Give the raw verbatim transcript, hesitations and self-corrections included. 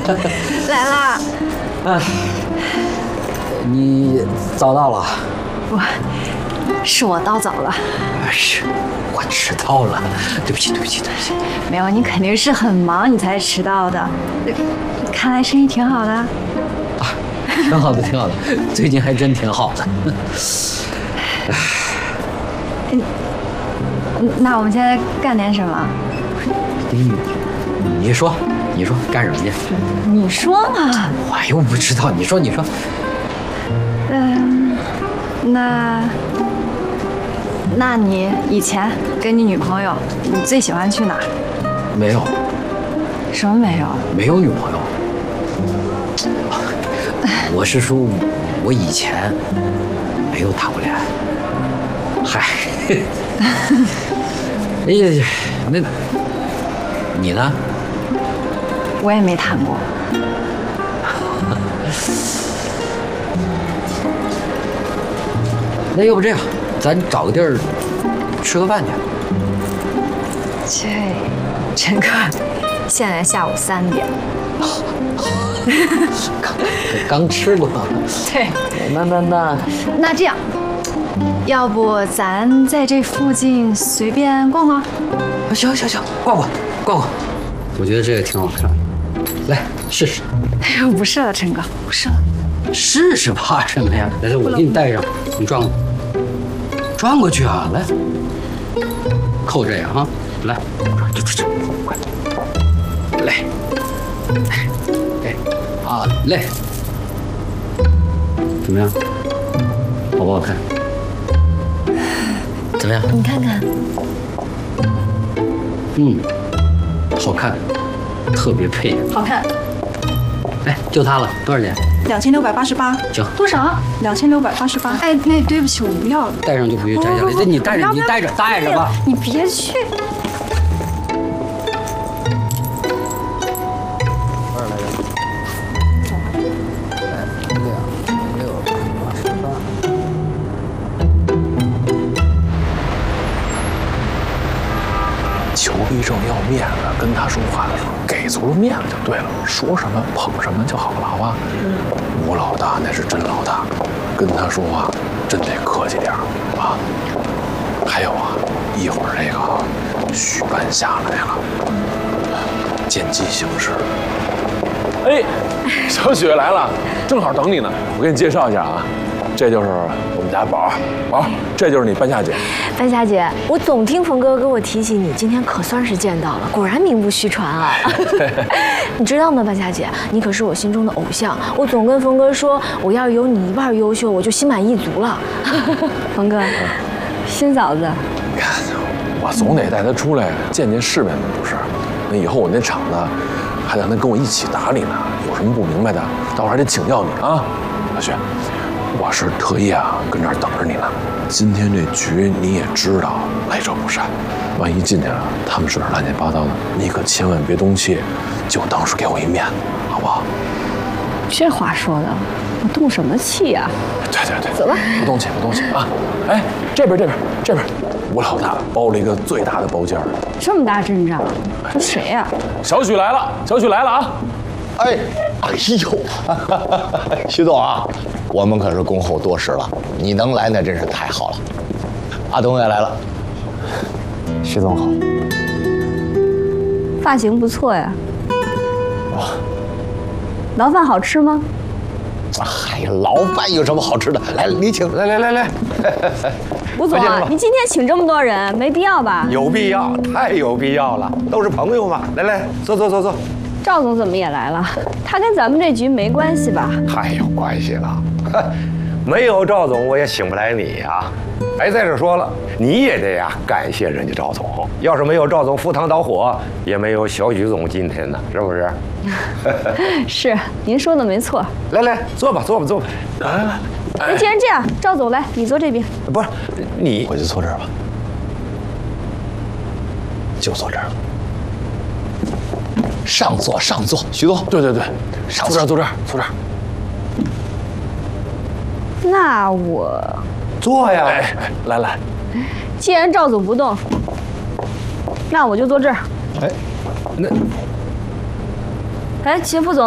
来啦！ 哎，你早到了。 我，是我到早了。 是，我迟到了，对不起，对不起，对不起。 没有，你肯定是很忙，你才迟到的。看来生意挺好的。啊， 挺好的，挺好的，最近还真挺好的。 嗯，那我们现在干点什么？ 你，你说，你说干什么去？ 你说嘛。 我又不知道，你说，你说。 嗯，那，那你以前跟你女朋友，你最喜欢去哪儿？ 没有。 什么没有？ 没有女朋友。我是说，我以前没有谈过恋爱。嗨，哎呀，那你呢？ 我也没谈过。 那要不这样，咱找个地儿吃个饭去。 这，陈哥，现在下午三点。 刚刚吃过。 对。 那那那那这样，要不咱在这附近随便逛逛？ 行行行，逛逛逛逛，我觉得这个挺好看的，来试试。 哎呦，不是了，陈哥，不是了。 试试怕什么呀？来来，我给你带上，你转过，转过去啊！来，扣这样啊！来，就这这，快，来，哎，啊，来，怎么样？好不好看？怎么样？ 你看看。 嗯，好看，特别配。 好看。 哎，就它了，多少钱？ 两千六百八十八。 行。 多少？ 两千六百八十八。 哎，那对不起，我不要了。 戴上就不许摘下来。这你戴着，你戴着，戴着吧。 你别去。 多少来着？两六八十八。 裘必正要面子，跟他说话的时候给足了面子就对了，说什么捧什么就好了，好吧？吴老大那是真老大，跟他说话真得客气点啊。还有啊，一会儿这个许班下来了，见机行事。哎，小雪来了，正好等你呢。我给你介绍一下啊，这就是我们家宝宝，这就是你班夏姐。 班夏姐，我总听冯哥跟我提起你，今天可算是见到了，果然名不虚传啊！你知道吗，班夏姐，你可是我心中的偶像。我总跟冯哥说，我要是有你一半优秀，我就心满意足了。 冯哥，新嫂子， 你看，我总得带他出来见见世面的，不是？那以后我那厂子还得让他跟我一起打理呢，有什么不明白的，到时候还得请教你啊，小雪。我是特意啊，跟这儿等着你呢。今天这局你也知道，来者不善，万一进去了，他们说点乱七八糟的，你可千万别动气，就当是给我一面子，好不好？ 这话说的，我动什么气呀？ 对对对， 走吧， 不动气，不动气啊！哎，这边这边这边，吴老大包了一个最大的包间。 这么大阵仗，这谁呀？ 小许来了，小许来了啊！ 哎，哎呦，徐总啊，我们可是恭候多时了，你能来那真是太好了。阿东也来了， 徐总好。 发型不错呀。牢饭好吃吗？ 哎呀，牢饭有什么好吃的？来，你请，来来来来。 吴总啊，你今天请这么多人，没必要吧？ 有必要，太有必要了，都是朋友嘛。来来，坐坐坐坐。 赵总怎么也来了？他跟咱们这局没关系吧？ 太有关系了，没有赵总我也请不来你呀。哎，再者说了，你也得呀感谢人家赵总。要是没有赵总赴汤蹈火，也没有小许总今天呢，是不是？ 是，您说的没错。 来来，坐吧，坐吧，坐吧。来来来， 那既然这样，赵总来，你坐这边。 不是，你我就坐这儿吧，就坐这儿了。上座，上座，徐总。 对对对， 上坐这儿，坐这儿，坐这儿。 那我坐呀。 哎哎，来来， 既然赵总不动，那我就坐这儿。 哎，那哎，秦副总，